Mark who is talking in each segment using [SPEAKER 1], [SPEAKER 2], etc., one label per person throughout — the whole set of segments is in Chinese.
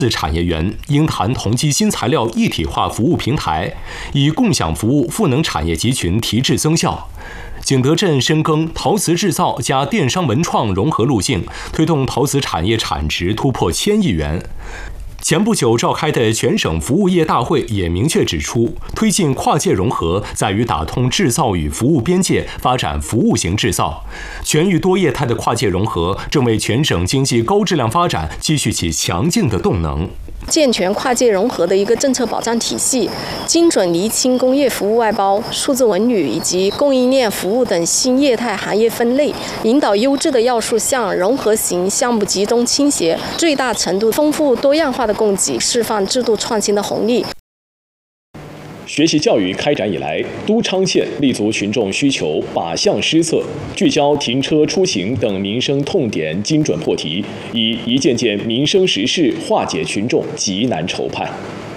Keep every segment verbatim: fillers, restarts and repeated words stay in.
[SPEAKER 1] 自产业园鹰潭同基新材料一体化服务平台，以共享服务赋能产业集群提质增效。景德镇深耕陶瓷制造加电商文创融合路径，推动陶瓷产业产值突破千亿元。前不久召开的全省服务业大会也明确指出，推进跨界融合在于打通制造与服务边界，发展服务型制造。全域多业态的跨界融合正为全省经济高质量发展积蓄起强劲的动能。
[SPEAKER 2] 健全跨界融合的一个政策保障体系，精准厘清工业服务外包、数字文旅以及供应链服务等新业态行业分类，引导优质的要素向融合型项目集中倾斜，最大程度丰富多样化的供给，释放制度创新的红利。
[SPEAKER 3] 学习教育开展以来，都昌县立足群众需求，靶向施策，聚焦停车出行等民生痛点，精准破题，以一件件民生实事化解群众急难愁盼。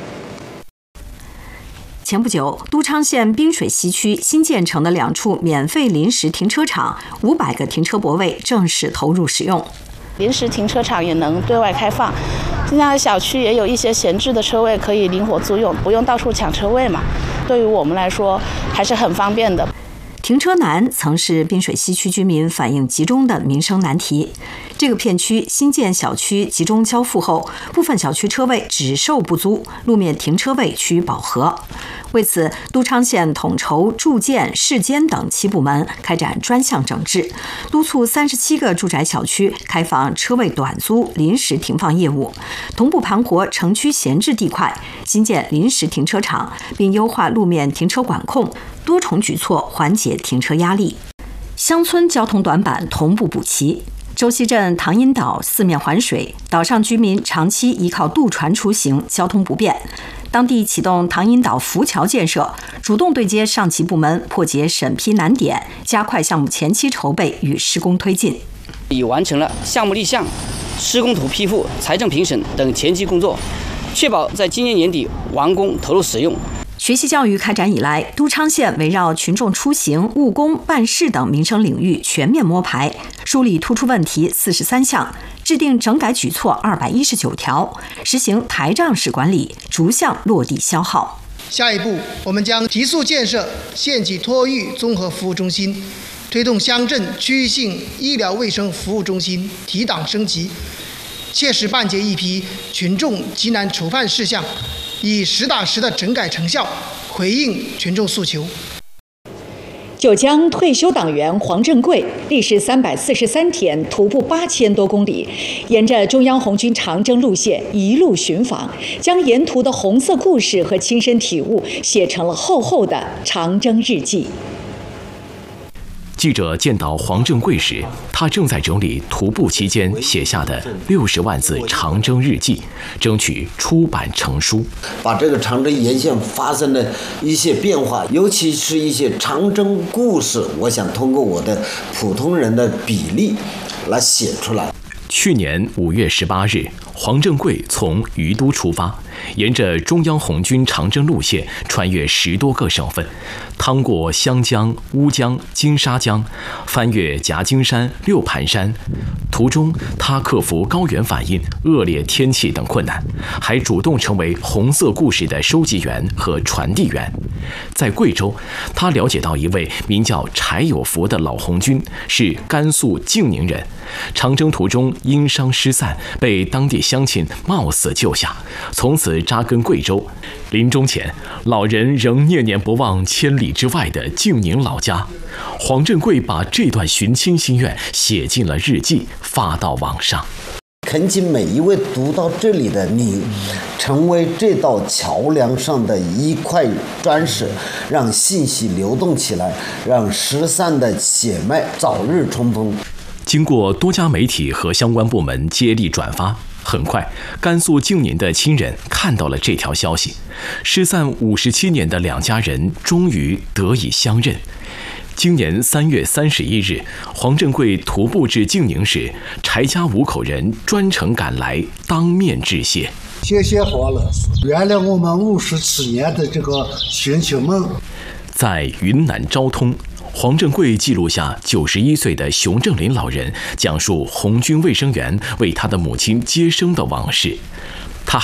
[SPEAKER 4] 前不久，都昌县滨水西区新建成的两处免费临时停车场，五百个停车泊位正式投入使用。
[SPEAKER 5] 临时停车场也能对外开放，现在小区也有一些闲置的车位可以灵活租用，不用到处抢车位嘛。对于我们来说还是很方便的。
[SPEAKER 4] 停车难曾是滨水西区居民反映集中的民生难题。这个片区新建小区集中交付后，部分小区车位只售不租，路面停车位趋于饱和。为此，都昌县统筹住建、市监等七部门开展专项整治，督促三十七个住宅小区开放车位短租、临时停放业务，同步盘活城区闲置地块，新建临时停车场，并优化路面停车管控，多重举措缓解停车压力。乡村交通短板同步补齐。周溪镇唐阴岛四面环水，岛上居民长期依靠渡船出行，交通不便。当地启动唐阴岛浮桥建设，主动对接上级部门，破解审批难点，加快项目前期筹备与施工推进。
[SPEAKER 6] 已完成了项目立项、施工图批复、财政评审等前期工作，确保在今年年底完工投入使用。
[SPEAKER 4] 学习教育开展以来，都昌县围绕群众出行、务工、办事等民生领域全面摸排，梳理突出问题四十三项，制定整改举措二百一十九条，实行台账式管理，逐项落地消耗。
[SPEAKER 7] 下一步，我们将提速建设县级托育综合服务中心，推动乡镇区域性医疗卫生服务中心提档升级，切实办结一批群众急难愁盼事项，以实打实的整改成效回应群众诉求。
[SPEAKER 8] 九江退休党员黄振贵历时三百四十三天，徒步八千多公里，沿着中央红军长征路线一路寻访，将沿途的红色故事和亲身体悟写成了厚厚的长征日记。
[SPEAKER 1] 记者见到黄振贵时，他正在整理徒步期间写下的六十万字长征日记，争取出版成书。
[SPEAKER 9] 把这个长征沿线发生的一些变化，尤其是一些长征故事，我想通过我的普通人的笔力来写出来。
[SPEAKER 1] 去年五月十八日，黄振贵从于都出发，沿着中央红军长征路线穿越十多个省份，趟过湘江、乌江、金沙江，翻越夹金山、六盘山。途中，他克服高原反应、恶劣天气等困难，还主动成为红色故事的收集员和传递员。在贵州，他了解到一位名叫柴有福的老红军，是甘肃静宁人。长征途中因伤失散，被当地乡亲冒死救下，从此扎根贵州。临终前，老人仍念念不忘千里之外的静宁老家。黄振贵把这段寻亲心愿写进了日记，发到网上。
[SPEAKER 9] 恳请每一位读到这里的你，成为这道桥梁上的一块砖石，让信息流动起来，让失散的血脉早日重逢。
[SPEAKER 1] 经过多家媒体和相关部门接力转发，很快，甘肃静宁的亲人看到了这条消息，失散五十七年的两家人终于得以相认。今年三月三十一日，黄振贵徒步至静宁时，柴家五口人专程赶来当面致谢。
[SPEAKER 10] 谢谢黄老师，圆了我们五十七年的这个寻亲梦。
[SPEAKER 1] 在云南昭通，黄振贵记录下九十一岁的熊正林老人讲述红军卫生员为他的母亲接生的往事。